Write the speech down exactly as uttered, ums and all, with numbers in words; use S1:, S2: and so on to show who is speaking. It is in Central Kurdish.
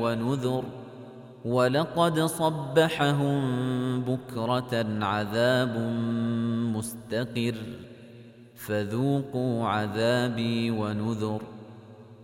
S1: ونذر ولقد صبحهم بكرة عذاب مستقر فذوقوا عذابي ونذر